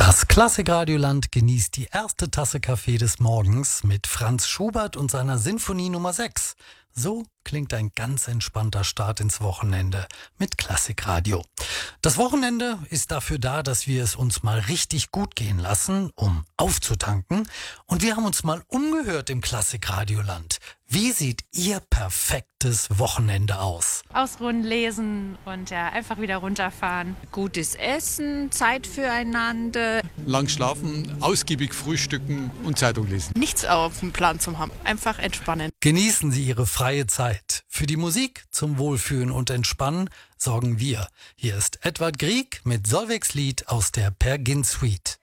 Das Klassikradioland genießt die erste Tasse Kaffee des Morgens mit Franz Schubert und seiner Sinfonie Nummer 6. So klingt ein ganz entspannter Start ins Wochenende mit Klassikradio. Das Wochenende ist dafür da, dass wir es uns mal richtig gut gehen lassen, um aufzutanken. Und wir haben uns mal umgehört im Klassikradioland. Wie sieht Ihr perfektes Wochenende aus? Ausruhen, lesen und ja, einfach wieder runterfahren. Gutes Essen, Zeit füreinander. Lang schlafen, ausgiebig frühstücken und Zeitung lesen. Nichts auf dem Plan zu haben, einfach entspannen. Genießen Sie Ihre freie Zeit. Für die Musik zum Wohlfühlen und Entspannen sorgen wir. Hier ist Edward Grieg mit Solveig's Lied aus der Peer Gynt Suite.